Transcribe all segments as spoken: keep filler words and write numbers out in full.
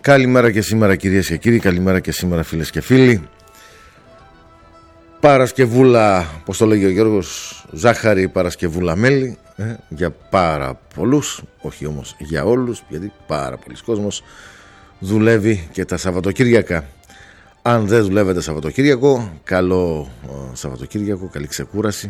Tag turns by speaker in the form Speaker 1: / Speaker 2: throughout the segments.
Speaker 1: Καλημέρα και σήμερα κυρίες και κύριοι, καλημέρα και σήμερα φίλες και φίλοι. Παρασκευούλα, πώς το λέγει ο Γιώργος, ζάχαρη Παρασκευούλα μέλι, ε, για πάρα πολλούς, όχι όμως για όλους, γιατί πάρα πολλοί κόσμος δουλεύει και τα Σαββατοκύριακα. Αν δεν δουλεύετε Σαββατοκύριακο, καλό ε, Σαββατοκύριακο, καλή ξεκούραση.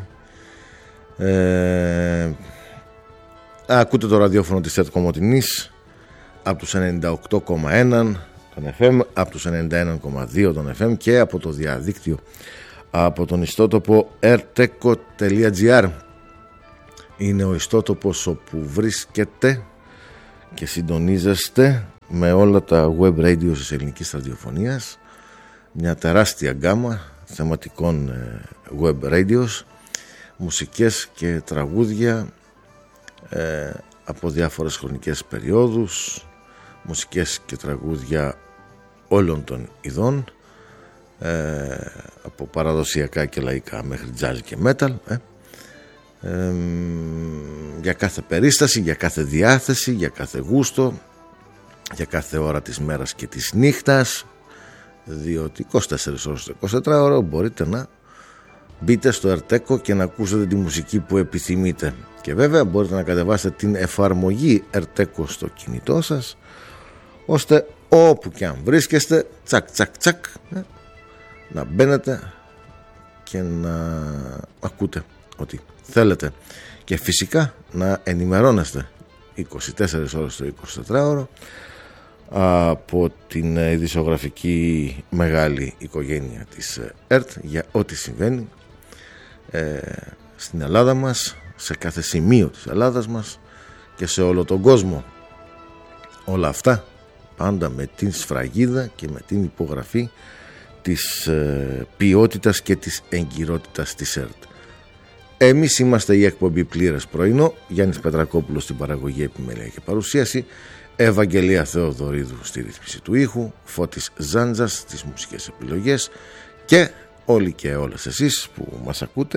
Speaker 1: Ε, ακούτε το ραδιόφωνο της ΕΡΤ Κομοτηνής από τους ενενήντα οκτώ κόμμα ένα τον εφ εμ, από τους ενενήντα ένα κόμμα δύο τον εφ εμ και από το διαδίκτυο από τον ιστότοπο ερτέκο τελεία τζι άρ. Είναι ο ιστότοπος όπου βρίσκεται και συντονίζεστε με όλα τα web radio της ελληνικής ραδιοφωνίας, μια τεράστια γκάμα θεματικών web radios, μουσικές και τραγούδια ε, από διάφορες χρονικές περιόδους, μουσικές και τραγούδια όλων των ειδών, ε, από παραδοσιακά και λαϊκά μέχρι jazz και metal, ε. Ε, για κάθε περίσταση, για κάθε διάθεση, για κάθε γούστο, για κάθε ώρα της μέρας και της νύχτας, διότι είκοσι τέσσερις ώρες το εικοσιτετράωρο μπορείτε να μπείτε στο Ερτέκο και να ακούσετε τη μουσική που επιθυμείτε. Και βέβαια μπορείτε να κατεβάσετε την εφαρμογή Ερτέκο στο κινητό σας, ώστε όπου και αν βρίσκεστε, τσακ τσακ τσακ, να μπαίνετε και να ακούτε ό,τι θέλετε. Και φυσικά να ενημερώνεστε είκοσι τέσσερις ώρες το εικοσιτετράωρο από την ειδησιογραφική μεγάλη οικογένεια της ΕΡΤ για ό,τι συμβαίνει ε, στην Ελλάδα μας, σε κάθε σημείο της Ελλάδας μας και σε όλο τον κόσμο. Όλα αυτά πάντα με την σφραγίδα και με την υπογραφή της ε, ποιότητας και της εγκυρότητας της ΕΡΤ. Εμείς είμαστε η εκπομπή Πλήρες Πρωινό, Γιάννης Πετρακόπουλος στην παραγωγή, επιμέλεια και παρουσίαση, Ευαγγελία Θεοδωρίδου στη ρύθμιση του ήχου, Φώτης Ζάντζας στις μουσικές επιλογές και όλοι και όλες εσείς που μας ακούτε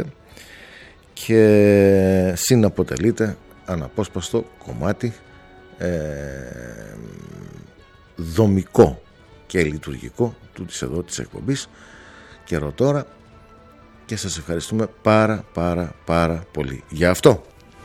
Speaker 1: και συναποτελείτε αναπόσπαστο κομμάτι ε, δομικό και λειτουργικό του της εδώ της εκπομπής καιρό τώρα, και σας ευχαριστούμε πάρα πάρα πάρα πολύ για αυτό.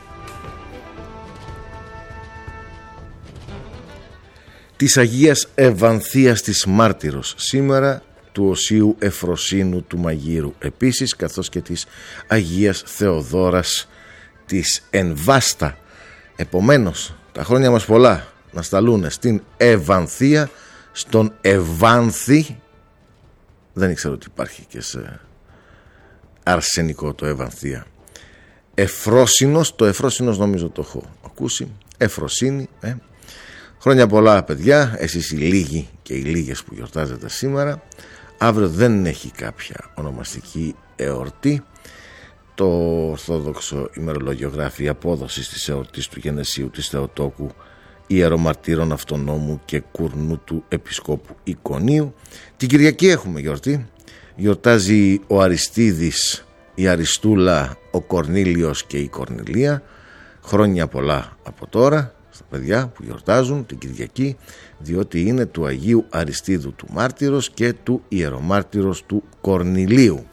Speaker 1: Της Αγίας Ευανθίας της Μάρτυρος σήμερα, του Οσίου Εφροσύνου του Μαγείρου επίσης, καθώς και της Αγίας Θεοδόρας της Ενβάστα. Επομένως τα χρόνια μας πολλά να σταλούν στην Ευανθία, στον Ευάνθη, δεν ήξερα ότι υπάρχει και σε αρσενικό το Ευανθία. Εφρόσινος, το Εφρόσινος νομίζω το έχω ακούσει, Εφροσύνη, ε. Χρόνια πολλά παιδιά, εσείς οι λίγοι και οι λίγες που γιορτάζετε σήμερα. Αύριο δεν έχει κάποια ονομαστική εορτή. Το Ορθόδοξο ημερολόγιο γράφει απόδοσης της εορτής του Γενεσίου της Θεοτόκου, ιερομαρτύρων Αυτονόμου και Κουρνού του Επισκόπου Εικονίου. Την Κυριακή έχουμε γιορτή. Γιορτάζει ο Αριστίδης, η Αριστούλα, ο Κορνήλιος και η Κορνηλία. Χρόνια πολλά από τώρα στα παιδιά που γιορτάζουν την Κυριακή, διότι είναι του Αγίου Αριστίδου του Μάρτυρος και του Ιερομάρτυρος του Κορνηλίου.